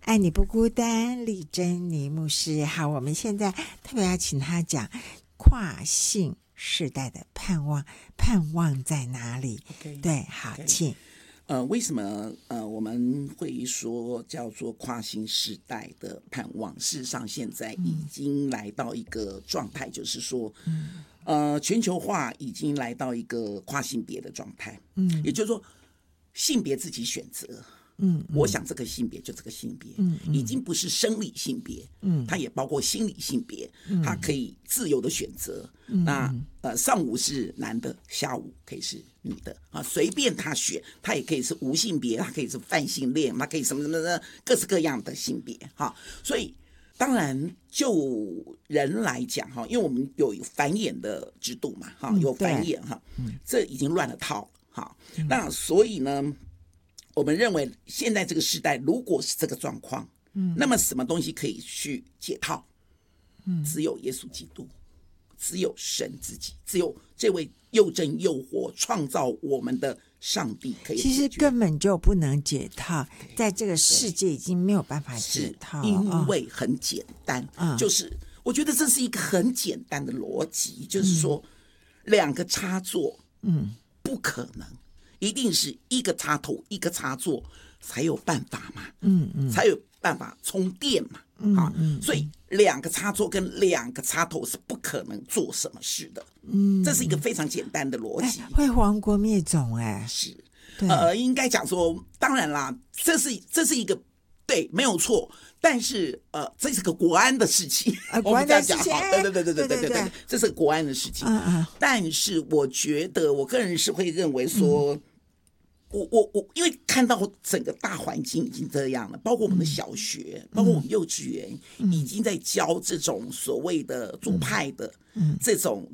爱你不孤单，李珍妮牧师。好，我们现在特别要请他讲跨性世代的盼望，盼望在哪里？ Okay, 对，好，请。 为什么我们会说叫做跨性世代的盼望？事实上，现在已经来到一个状态，就是说，全球化已经来到一个跨性别的状态。也就是说，性别自己选择。我想这个性别就这个性别，已经不是生理性别，它也包括心理性别，它可以自由的选择。那上午是男的，下午可以是女的啊，随便他选，他也可以是无性别，他可以是泛性恋，他可以什么什么的，各式各样的性别哈。所以当然就人来讲哈，因为我们有繁衍的制度嘛哈，有繁衍哈，这已经乱了套了哈。那所以呢，我们认为现在这个时代如果是这个状况，那么什么东西可以去解套？只有耶稣基督，只有神自己，只有这位又真又活创造我们的上帝可以解决。 其实根本就不能解套，在这个世界已经没有办法解套， 因为很简单，就是我觉得这是一个很简单的逻辑，就是说两个插座，不可能。一定是一个插头一个插座才有办法嘛，才有办法充电嘛，所以两个插座跟两个插头是不可能做什么事的，这是一个非常简单的逻辑。 会亡国灭种是，应该讲说，当然啦，这是一个对，没有错。但是这是个国安的事情， 国安的事情， 对，这是个国安的事情。但是我觉得，我个人是会认为说，我因为看到整个大环境已经这样了，包括我们的小学，包括我们幼稚园，已经在教这种所谓的左派的这种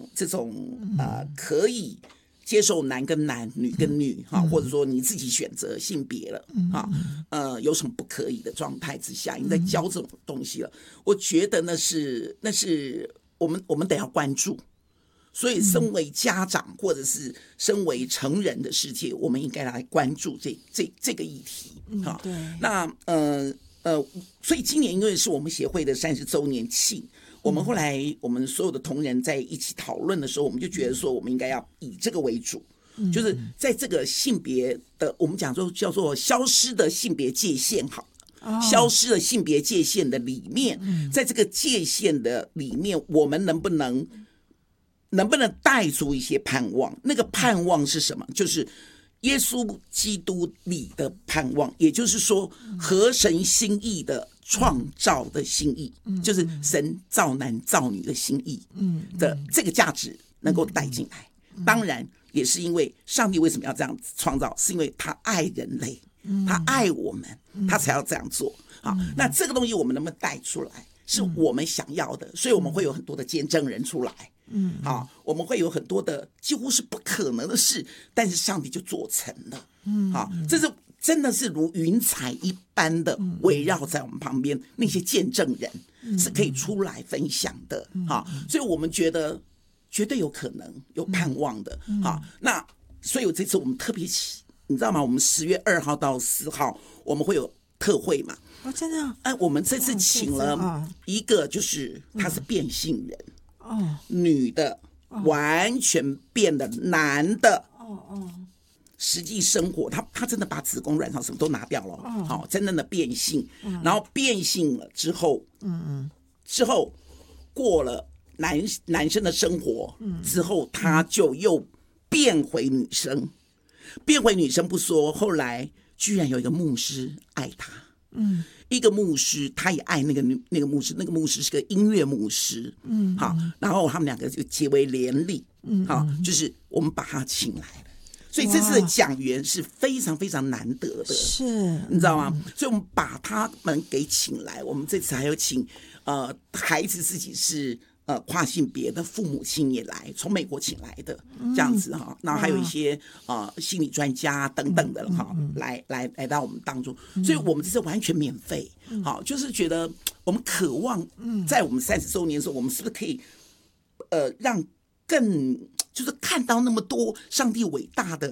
可以接受男跟男、女跟女或者说你自己选择性别了有什么不可以的状态之下，你在教这种东西了，我觉得那是我们得要关注。所以，身为家长或者是身为成人的世界，我们应该来关注这个议题对。 那所以今年因为是我们协会的30周年庆。我们后来，我们所有的同仁在一起讨论的时候，我们就觉得说，我们应该要以这个为主，就是在这个性别的，我们讲说叫做消失的性别界限，消失的性别界限的里面，在这个界限的里面，我们能不能带出一些盼望？那个盼望是什么？就是耶稣基督里的盼望，也就是说合神心意的创造的心意，就是神造男造女的心意的这个价值能够带进来。当然也是因为上帝为什么要这样创造，是因为他爱人类，他爱我们，他才要这样做。那这个东西我们能不能带出来，是我们想要的，所以我们会有很多的见证人出来。我们会有很多的几乎是不可能的事，但是上帝就做成了。这是真的是如云彩一般的围绕在我们旁边，那些见证人是可以出来分享的。所以我们觉得绝对有可能有盼望的。那所以这次我们特别你知道吗？我们10月2号到4号我们会有特会嘛？ 真的？ 我们这次请了一个，就是他是变性人。女的完全变得男的，实际生活他真的把子宫卵巢什么都拿掉了，真正的变性，然后变性了之后，之后过了男生的生活，之后他就又变回女生，不说，后来居然有一个牧师爱他。一个牧师，他也爱那个牧师，那个牧师是个音乐牧师，然后他们两个就结为连理，就是我们把他请来了，所以这次的讲员是非常非常难得的， 是， 你知道吗？所以我们把他们给请来，我们这次还有请孩子自己是跨性别的父母亲也来，从美国请来的这样子然后还有一些心理专家等等的来到我们当中，所以我们这是完全免费，就是觉得我们渴望在我们30周年的时候，我们是不是可以让更就是看到那么多上帝伟大的